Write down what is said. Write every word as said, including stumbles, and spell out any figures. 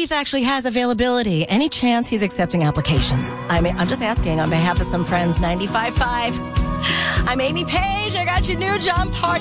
Keith actually has availability. Any chance he's accepting applications? I mean, I'm just asking on behalf of some friends. ninety-five point five. I'm Amy Page. I got your new jump party.